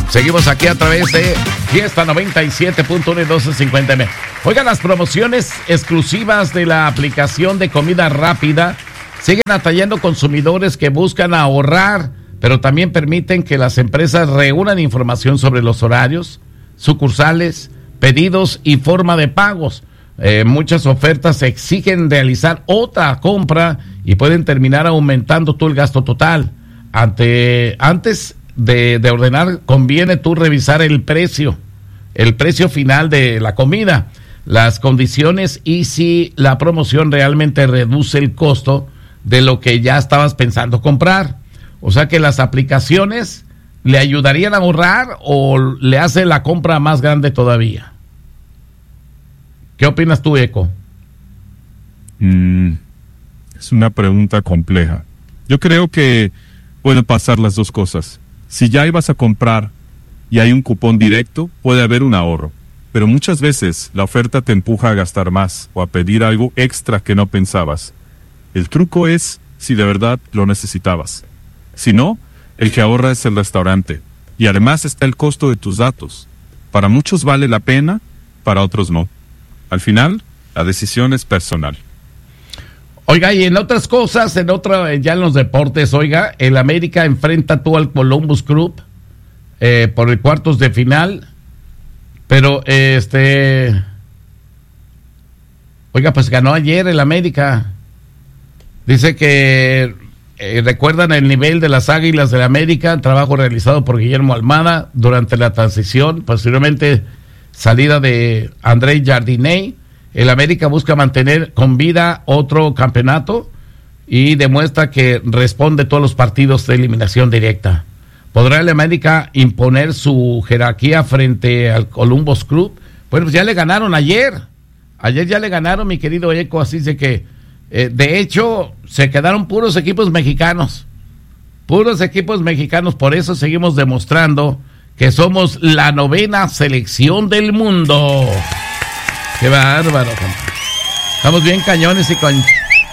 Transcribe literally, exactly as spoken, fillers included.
Seguimos aquí a través de Fiesta noventa y siete punto uno y doce cincuenta eme. Oigan, las promociones exclusivas de la aplicación de comida rápida siguen atrayendo consumidores que buscan ahorrar, pero también permiten que las empresas reúnan información sobre los horarios, sucursales, pedidos y forma de pagos. Eh, muchas ofertas exigen realizar otra compra y pueden terminar aumentando tú el gasto total. Ante, antes de, de ordenar, conviene tú revisar el precio, el precio final de la comida, las condiciones y si la promoción realmente reduce el costo de lo que ya estabas pensando comprar. O sea que las aplicaciones le ayudarían a ahorrar o le hace la compra más grande todavía. ¿Qué opinas tú, Eco? Mm, es una pregunta compleja. Yo creo que pueden pasar las dos cosas. Si ya ibas a comprar y hay un cupón directo, puede haber un ahorro. Pero muchas veces la oferta te empuja a gastar más o a pedir algo extra que no pensabas. El truco es si de verdad lo necesitabas. Si no, el que ahorra es el restaurante. Y además está el costo de tus datos. Para muchos vale la pena, para otros no. Al final, la decisión es personal. Oiga, y en otras cosas, en otra, ya en los deportes, oiga, el América enfrenta tú al Columbus Crew eh, por el cuartos de final, pero este, oiga, pues ganó ayer el América. Dice que eh, recuerdan el nivel de las Águilas del América, trabajo realizado por Guillermo Almada durante la transición, posteriormente salida de André Jardinet. El América busca mantener con vida otro campeonato y demuestra que responde todos los partidos de eliminación directa. ¿Podrá el América imponer su jerarquía frente al Columbus Crew? Bueno, pues ya le ganaron ayer. Ayer ya le ganaron, mi querido Eco, así de que, eh, de hecho, se quedaron puros equipos mexicanos. Puros equipos mexicanos, por eso seguimos demostrando que somos la novena selección del mundo. ¡Qué bárbaro! Estamos bien cañones y con